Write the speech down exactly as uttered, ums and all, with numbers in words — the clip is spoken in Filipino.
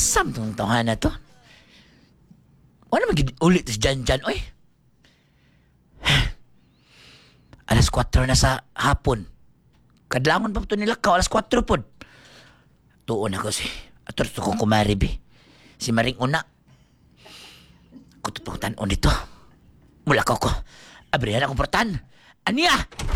Asam tong tawahan na to. Wala magiging ulit si Jan Jan, oy. Alas kwatro na sa hapon. Kadlangon pa ito nila ka, alas kwatro po. Tuon ako si, ato ito kong kumari, be. Si Maring Una. Kutuputan o nito. Mula ko ko. Abrihan akong portan. Aniya!